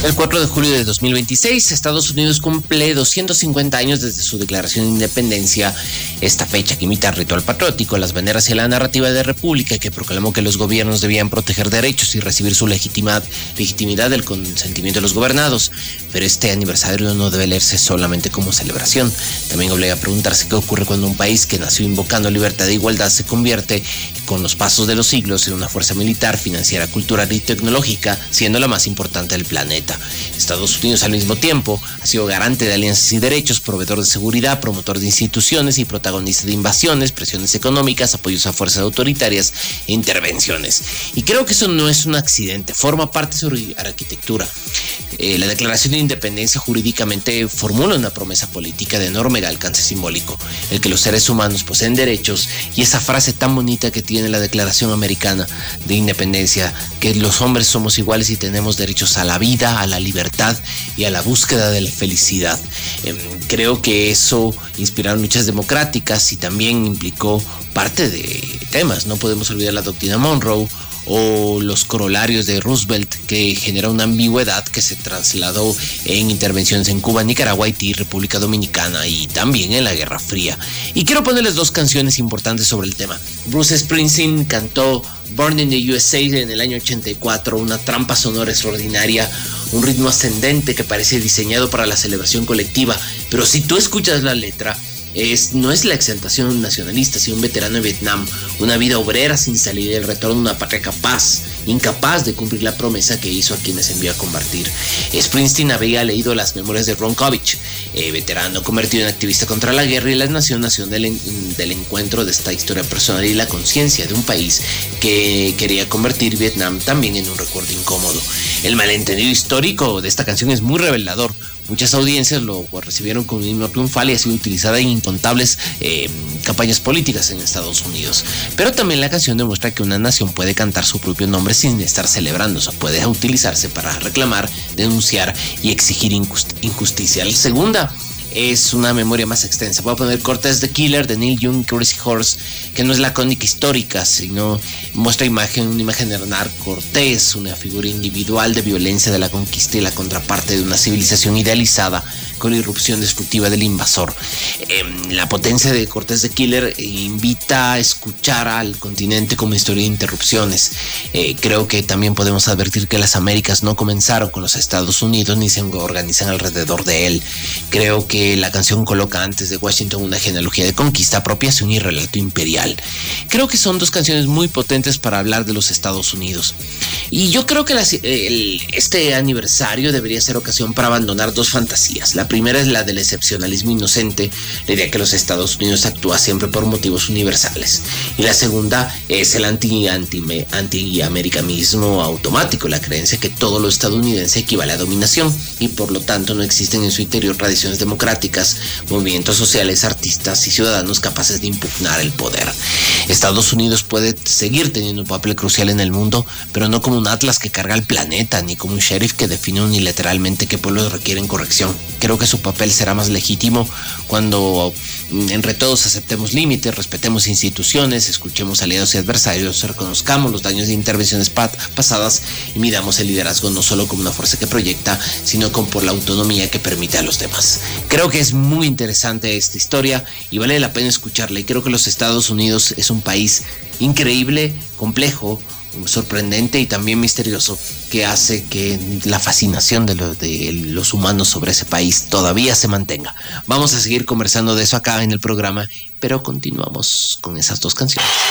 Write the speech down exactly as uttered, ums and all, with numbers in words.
El cuatro de julio de dos mil veintiséis, Estados Unidos cumple doscientos cincuenta años desde su declaración de independencia. Esta fecha, que imita el ritual patriótico, las banderas y la narrativa de república, que proclamó que los gobiernos debían proteger derechos y recibir su legitimidad, legitimidad del consentimiento de los gobernados. Pero este aniversario no debe leerse solamente como celebración. También obliga a preguntarse qué ocurre cuando un país que nació invocando libertad e igualdad se convierte, con los pasos de los siglos, en una fuerza militar, financiera, cultural y tecnológica, siendo la más importante del planeta. Estados Unidos, al mismo tiempo, ha sido garante de alianzas y derechos, proveedor de seguridad, promotor de instituciones y protagonista de invasiones, presiones económicas, apoyos a fuerzas autoritarias e intervenciones. Y creo que eso no es un accidente, forma parte de su arquitectura. Eh, la Declaración de Independencia jurídicamente formula una promesa política de enorme alcance simbólico, el que los seres humanos poseen derechos, y esa frase tan bonita que tiene la Declaración Americana de Independencia, que los hombres somos iguales y tenemos derechos a la vida, a la libertad y a la búsqueda de la felicidad. Eh, creo que eso inspiró luchas democráticas y también implicó parte de temas. No podemos olvidar la doctrina Monroe o los corolarios de Roosevelt, que genera una ambigüedad que se trasladó en intervenciones en Cuba, Nicaragua, Haití, República Dominicana y también en la Guerra Fría. Y quiero ponerles dos canciones importantes sobre el tema. Bruce Springsteen cantó Born in the U S A en el año ochenta y cuatro, una trampa sonora extraordinaria, un ritmo ascendente que parece diseñado para la celebración colectiva, pero si tú escuchas la letra, Es, no es la exaltación nacionalista, sino un veterano de Vietnam, una vida obrera sin salida, el retorno de una patria capaz, incapaz de cumplir la promesa que hizo a quienes envió a combatir. Springsteen había leído las memorias de Ron Kovic, eh, veterano convertido en activista contra la guerra y la nación, nación del, del encuentro de esta historia personal y la conciencia de un país que quería convertir Vietnam también en un recuerdo incómodo. El malentendido histórico de esta canción es muy revelador. Muchas audiencias lo recibieron como un himno triunfal y ha sido utilizada en incontables eh, campañas políticas en Estados Unidos. Pero también la canción demuestra que una nación puede cantar su propio nombre sin estar celebrando. O sea, puede utilizarse para reclamar, denunciar y exigir injusticia. La segunda es una memoria más extensa. Voy a poner Cortés the Killer de Neil Young y Crazy Horse, que no es la crónica histórica, sino muestra imagen, una imagen de Hernán Cortés, una figura individual de violencia de la conquista y la contraparte de una civilización idealizada con la irrupción destructiva del invasor. Eh, la potencia de Cortés the Killer invita a escuchar al continente como historia de interrupciones. Eh, creo que también podemos advertir que las Américas no comenzaron con los Estados Unidos ni se organizan alrededor de él. Creo que la canción coloca antes de Washington una genealogía de conquista, apropiación y relato imperial. Creo que son dos canciones muy potentes para hablar de los Estados Unidos. Y yo creo que las, el, este aniversario debería ser ocasión para abandonar dos fantasías. La primera es la del excepcionalismo inocente, la idea que los Estados Unidos actúa siempre por motivos universales. Y la segunda es el anti-americanismo automático, la creencia que todo lo estadounidense equivale a dominación y por lo tanto no existen en su interior tradiciones democráticas, movimientos sociales, artistas y ciudadanos capaces de impugnar el poder. Estados Unidos puede seguir teniendo un papel crucial en el mundo, pero no como un atlas que carga el planeta, ni como un sheriff que define unilateralmente qué pueblos requieren corrección. Creo que su papel será más legítimo cuando entre todos aceptemos límites, respetemos instituciones, escuchemos aliados y adversarios, reconozcamos los daños de intervenciones pasadas y midamos el liderazgo no solo como una fuerza que proyecta, sino como por la autonomía que permite a los demás. Creo que es muy interesante esta historia y vale la pena escucharla, y creo que los Estados Unidos es un país increíble, complejo, sorprendente y también misterioso, que hace que la fascinación de, lo, de los humanos sobre ese país todavía se mantenga. Vamos a seguir conversando de eso acá en el programa, pero continuamos con esas dos canciones.